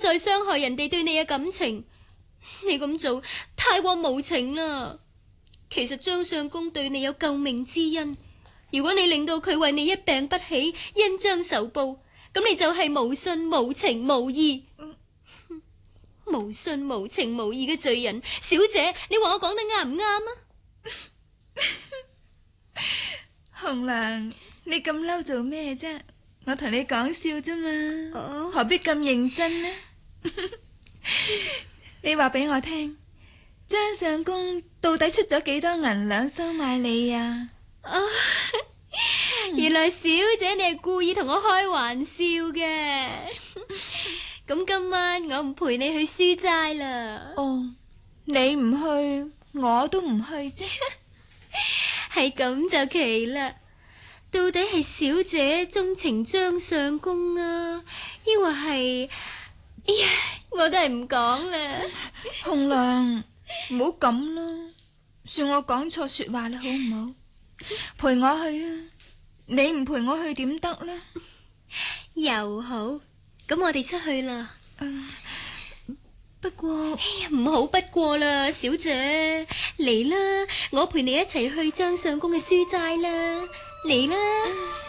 再傷害人哋對你嘅感情。你咁做太過無情啦。其實張相公對你有救命之恩，如果你令到佢為你一病不起，恩將仇報，咁你就係無信無情無義。無信無情無義嘅罪人。小姐，你話我講得啱唔啱啊？ 紅娘，你咁嬲做咩啫？我同你講笑啫嘛，何必咁認真呢？你話俾我聽，張相公到底出咗幾多銀兩收買你啊？ 原來小姐你係故意同我開玩笑嘅。咁今晚我唔陪你去書齋啦。 哦，你唔去，我都唔去啫。 係咁就奇啦。到底係小姐鍾情張相公啊，抑或係……哎呀，我都係唔講啦。 紅娘，唔好咁啦，算我講錯說話啦，好唔好？陪我去啊！你唔陪我去點得呢？ 又好，咁我哋出去啦。 不過， 哎呀，唔好不過啦，小姐嚟啦，我陪你一齊去張相公嘅書齋啦，嚟啦。